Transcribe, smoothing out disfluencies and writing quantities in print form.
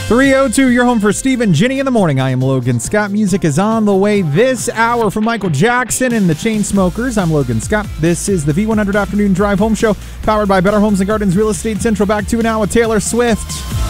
3:02, you're home for Steve and Ginny in the morning. I am Logan Scott. Music is on the way this hour from Michael Jackson and the Chainsmokers. I'm Logan Scott. This is the V100 Afternoon Drive Home Show, powered by Better Homes and Gardens Real Estate Central. Back to an hour with Taylor Swift.